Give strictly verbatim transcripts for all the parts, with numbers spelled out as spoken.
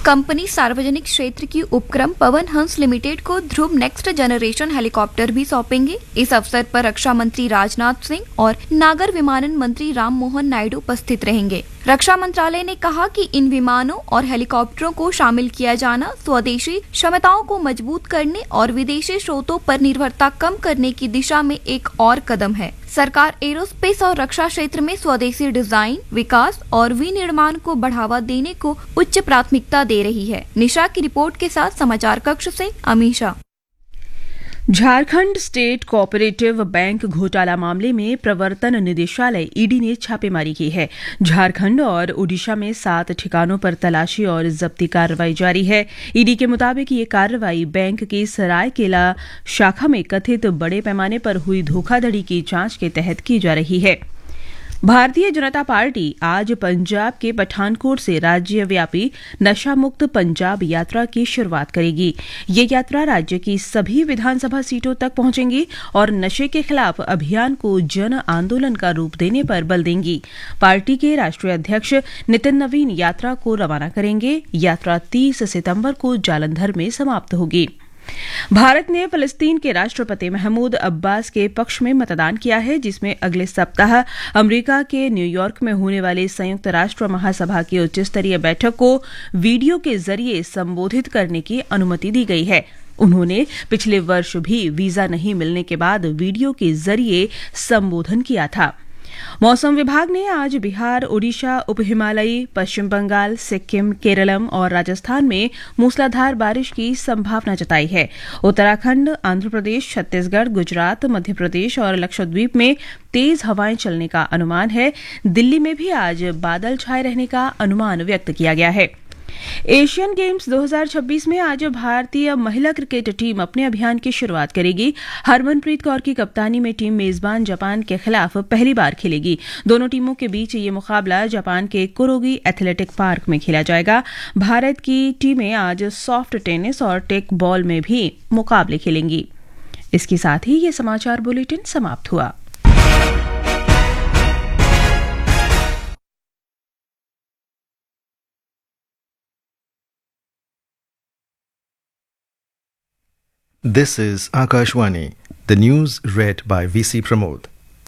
Company सार्वजनिक क्षेत्र की उपक्रम पवन हंस लिमिटेड को ध्रुव नेक्स्ट जनरेशन हेलीकॉप्टर भी सौंपेंगे। इस अवसर पर रक्षा मंत्री राजनाथ सिंह और नागर विमानन मंत्री राम मोहन नायडू उपस्थित रहेंगे। रक्षा मंत्रालय ने कहा कि इन विमानों और हेलीकॉप्टरों को शामिल किया जाना स्वदेशी क्षमताओं को मजबूत करने और विदेशी स्रोतों पर निर्भरता कम करने की दिशा में एक और कदम है। सरकार एरोस्पेस और रक्षा क्षेत्र में स्वदेशी डिजाइन, विकास और विनिर्माण को बढ़ावा देने को उच्च प्राथमिकता दे रही है। निशा की रिपोर्ट के साथ समाचार कक्ष से Amisha. Jharkhand state cooperative bank घोटाला मामले में प्रवर्तन निदेशालय ईडी ने छापेमारी की है। झारखंड और ओडिशा में सात ठिकानों पर तलाशी और जब्ती कार्रवाई जारी है। ईडी के मुताबिक ये कार्रवाई बैंक की सरायकेला शाखा में कथित बड़े पैमाने पर हुई धोखाधड़ी की जांच के तहत की जा रही है। भारतीय जनता पार्टी आज पंजाब के पठानकोट से राज्यव्यापी नशा मुक्त पंजाब यात्रा की शुरुआत करेगी। ये यात्रा राज्य की सभी विधानसभा सीटों तक पहुंचेंगी और नशे के खिलाफ अभियान को जन आंदोलन का रूप देने पर बल देंगी। पार्टी के राष्ट्रीय अध्यक्ष नितिन नवीन यात्रा को रवाना करेंगे। यात्रा तीस सितंबर को जालंधर में समाप्त होगी। भारत ने फिलिस्तीन के राष्ट्रपति महमूद अब्बास के पक्ष में मतदान किया है, जिसमें अगले सप्ताह अमेरिका के न्यूयॉर्क में होने वाली संयुक्त राष्ट्र महासभा की उच्च स्तरीय बैठक को वीडियो के जरिए संबोधित करने की अनुमति दी गई है। उन्होंने पिछले वर्ष भी वीजा नहीं मिलने के बाद वीडियो के जरिए संबोधन किया था। मौसम विभाग ने आज बिहार, ओडिशा, उप हिमालयी, पश्चिम बंगाल, सिक्किम, केरलम और राजस्थान में मूसलाधार बारिश की संभावना जताई है। उत्तराखंड, आंध्र प्रदेश, छत्तीसगढ़, गुजरात, मध्य प्रदेश और लक्षद्वीप में तेज हवाएं चलने का अनुमान है। दिल्ली में भी आज बादल छाए रहने का अनुमान व्यक्त किया गया है। एशियन गेम्स दो हज़ार छब्बीस में आज भारतीय महिला क्रिकेट टीम अपने अभियान की शुरुआत करेगी। हरमनप्रीत कौर की कप्तानी में टीम मेजबान जापान के खिलाफ पहली बार खेलेगी। दोनों टीमों के बीच ये मुकाबला जापान के कुरोगी एथलेटिक पार्क में खेला जाएगा। भारत की टीमें आज सॉफ्ट टेनिस और टेक बॉल में भी मुकाबले खेलेंगी। इसके साथ ही ये समाचार बुलेटिन समाप्त हुआ। This is Akashwani, the news read by V C Pramod.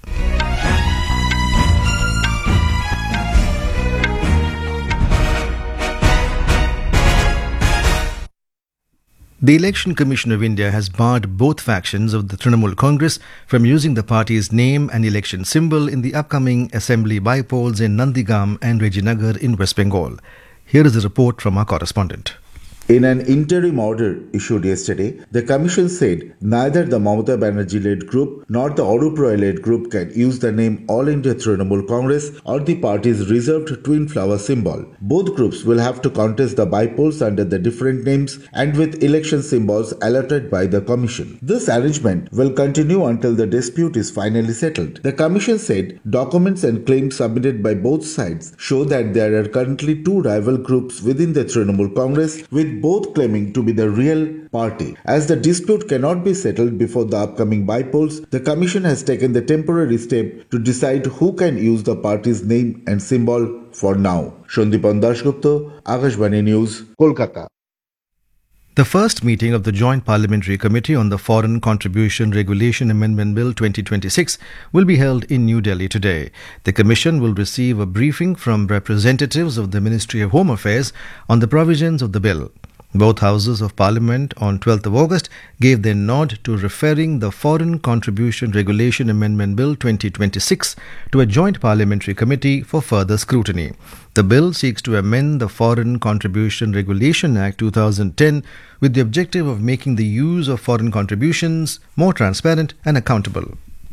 The Election Commission of India has barred both factions of the Trinamool Congress from using the party's name and election symbol in the upcoming assembly by-polls in Nandigam and Rajinagar in West Bengal. Here is a report from our correspondent. In an interim order issued yesterday, the Commission said neither the Mamata Banerjee-led group nor the Arup Roy-led group can use the name All India Trinamool Congress or the party's reserved twin flower symbol. Both groups will have to contest the by-polls under the different names and with election symbols allotted by the Commission. This arrangement will continue until the dispute is finally settled. The Commission said documents and claims submitted by both sides show that there are currently two rival groups within the Trinamool Congress, with both claiming to be the real party. As the dispute cannot be settled before the upcoming by-polls, the Commission has taken the temporary step to decide who can use the party's name and symbol for now. Shandipan Dashgupta, Akashvani News, Kolkata. The first meeting of the Joint Parliamentary Committee on the Foreign Contribution Regulation Amendment Bill twenty twenty-six will be held in New Delhi today. The Commission will receive a briefing from representatives of the Ministry of Home Affairs on the provisions of the bill. Both houses of Parliament on twelfth of August gave their nod to referring the Foreign Contribution Regulation Amendment Bill twenty twenty-six to a joint parliamentary committee for further scrutiny. The bill seeks to amend the Foreign Contribution Regulation Act two thousand ten with the objective of making the use of foreign contributions more transparent and accountable.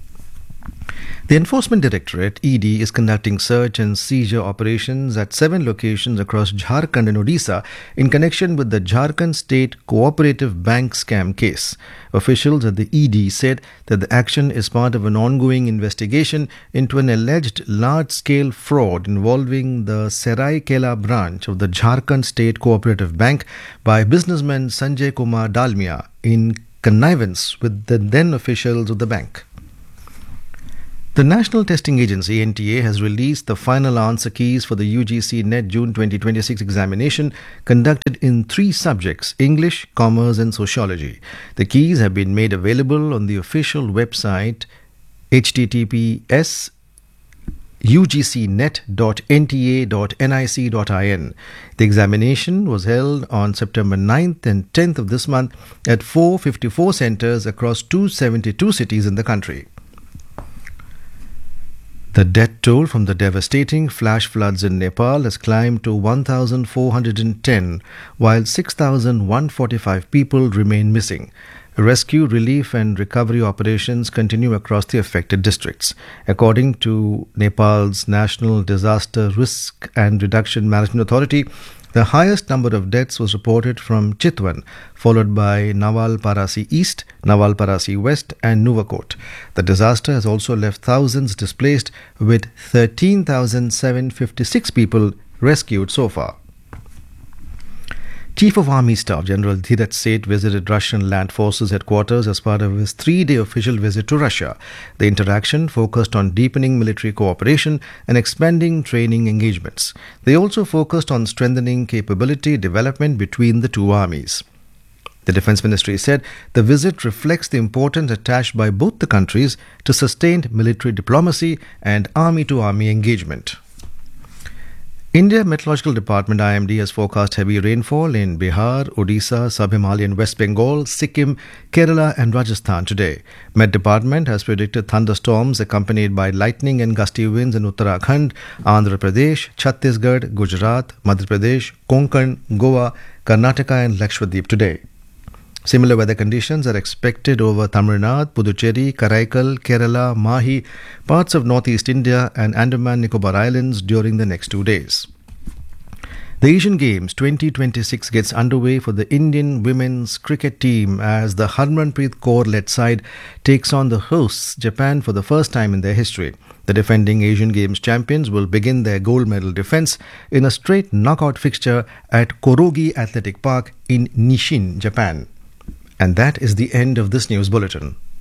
The Enforcement Directorate, E D, is conducting search and seizure operations at seven locations across Jharkhand and Odisha in connection with the Jharkhand State Cooperative Bank scam case. Officials at the E D said that the action is part of an ongoing investigation into an alleged large-scale fraud involving the Seraikela branch of the Jharkhand State Cooperative Bank by businessman Sanjay Kumar Dalmia in connivance with the then officials of the bank. The National Testing Agency N T A has released the final answer keys for the U G C NET June twenty twenty-six examination conducted in three subjects: English, Commerce and Sociology. The keys have been made available on the official website h t t p s u g c net dot n t a dot nic dot in. The examination was held on September ninth and tenth of this month at four hundred fifty-four centres across two hundred seventy-two cities in the country. The death toll from the devastating flash floods in Nepal has climbed to one thousand four hundred ten, while six thousand one hundred forty-five people remain missing. Rescue, relief and recovery operations continue across the affected districts. According to Nepal's National Disaster Risk and Reduction Management Authority, the highest number of deaths was reported from Chitwan, followed by Nawalparasi East, Nawalparasi West and Nuwakot. The disaster has also left thousands displaced, with thirteen thousand seven hundred fifty-six people rescued so far. Chief of Army Staff General Dhiraj Seth visited Russian land forces headquarters as part of his three-day official visit to Russia. The interaction focused on deepening military cooperation and expanding training engagements. They also focused on strengthening capability development between the two armies. The Defence Ministry said the visit reflects the importance attached by both the countries to sustained military diplomacy and army-to-army engagement. India Meteorological Department I M D has forecast heavy rainfall in Bihar, Odisha, Sub-Himalayan West Bengal, Sikkim, Kerala and Rajasthan today. Met Department has predicted thunderstorms accompanied by lightning and gusty winds in Uttarakhand, Andhra Pradesh, Chhattisgarh, Gujarat, Madhya Pradesh, Konkan, Goa, Karnataka and Lakshadweep today. Similar weather conditions are expected over Tamil Nadu, Puducherry, Karaikal, Kerala, Mahi, parts of northeast India and Andaman Nicobar Islands during the next two days. The Asian Games twenty twenty-six gets underway for the Indian women's cricket team as the Harmanpreet Kaur-led side takes on the hosts Japan for the first time in their history. The defending Asian Games champions will begin their gold medal defence in a straight knockout fixture at Korogi Athletic Park in Nishin, Japan. And that is the end of this news bulletin.